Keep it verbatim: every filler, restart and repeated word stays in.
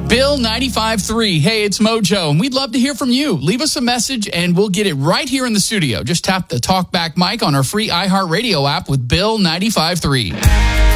Bill ninety-five point three. Hey, it's Mojo, and we'd love to hear from you. Leave us a message, and we'll get it right here in the studio. Just tap the talkback mic on our free iHeartRadio app with Bill ninety-five point three.